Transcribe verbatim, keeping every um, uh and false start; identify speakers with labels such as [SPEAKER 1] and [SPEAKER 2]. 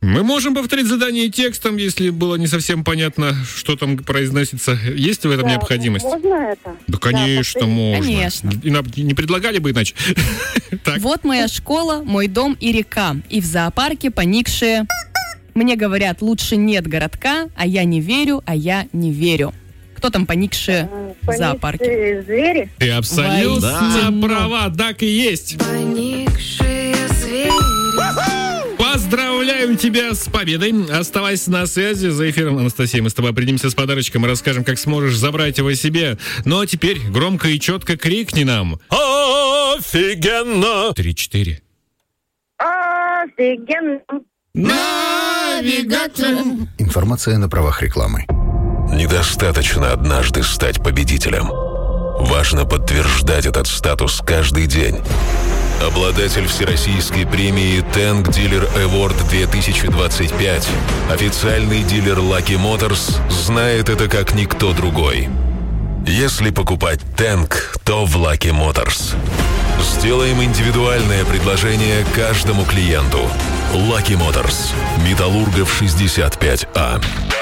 [SPEAKER 1] Мы можем повторить задание текстом, если было не совсем понятно, что там произносится. Есть в этом
[SPEAKER 2] Да,
[SPEAKER 1] необходимость?
[SPEAKER 2] Можно это?
[SPEAKER 1] Да, конечно,
[SPEAKER 2] Да,
[SPEAKER 1] можно.
[SPEAKER 3] Конечно.
[SPEAKER 1] И нам не предлагали бы иначе. Так.
[SPEAKER 3] Вот моя школа, мой дом и река. И в зоопарке поникшие... Мне говорят, лучше нет городка, а я не верю, а я не верю. Кто там поникшие в зоопарке?
[SPEAKER 2] Поникшие звери?
[SPEAKER 1] Ты абсолютно
[SPEAKER 3] Воистину.
[SPEAKER 1] права, так и есть.
[SPEAKER 4] Поникшие звери.
[SPEAKER 1] Поздравляем тебя с победой. Оставайся на связи. За эфиром, Анастасия, мы с тобой определимся с подарочком и расскажем, как сможешь забрать его себе. Ну а теперь громко и четко крикни нам. Офигенно! Три-четыре.
[SPEAKER 2] Офигенно.
[SPEAKER 1] Навигатор.
[SPEAKER 5] Информация на правах рекламы.
[SPEAKER 6] Недостаточно однажды стать победителем. Важно подтверждать этот статус каждый день. Обладатель всероссийской премии Tank Dealer Award две тысячи двадцать пять, официальный дилер Lucky Motors, знает это как никто другой. Если покупать Tank, то в Lucky Motors. Сделаем индивидуальное предложение каждому клиенту. Lucky Motors. Металлургов шестьдесят пять А.